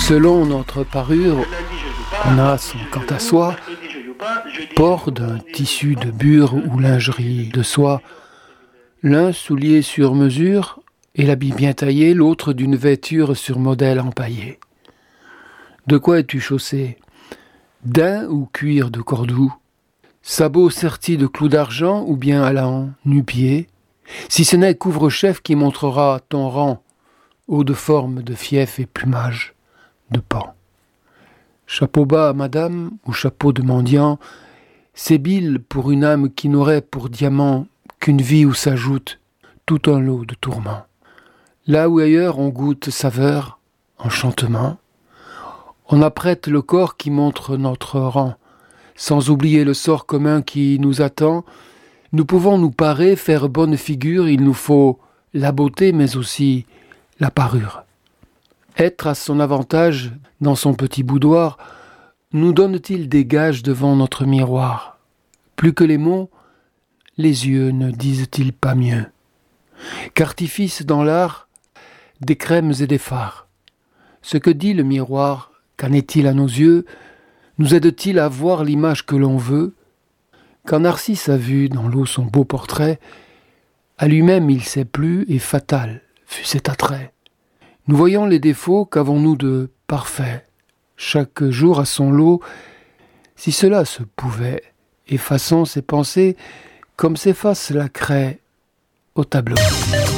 selon notre parure, on a son quant à soi, port d'un tissu de bure ou lingerie de soie, l'un soulier sur mesure et l'habit bien taillé, l'autre d'une vêture sur modèle empaillé. De quoi es-tu chaussé? Daim ou cuir de Cordoue? Sabots sertis de clous d'argent ou bien allant nu-pied? Si ce n'est couvre-chef qui montrera ton rang, haut de forme de fief et plumage de pan. Chapeau bas à madame ou chapeau de mendiant, sébile pour une âme qui n'aurait pour diamant qu'une vie où s'ajoute tout un lot de tourments. Là où ailleurs on goûte saveur, enchantement, on apprête le corps qui montre notre rang, sans oublier le sort commun qui nous attend. Nous pouvons nous parer, faire bonne figure, il nous faut la beauté mais aussi la parure. Être à son avantage dans son petit boudoir nous donne-t-il des gages devant notre miroir? Plus que les mots, les yeux ne disent-ils pas mieux? Qu'artifice dans l'art, des crèmes et des fards. Ce que dit le miroir, qu'en est-il à nos yeux? Nous aide-t-il à voir l'image que l'on veut? Quand Narcisse a vu dans l'eau son beau portrait, à lui-même il s'est plu et fatal fut cet attrait. Nous voyons les défauts qu'avons-nous de parfaits. Chaque jour à son lot, si cela se pouvait, effaçons ses pensées comme s'efface la craie au tableau.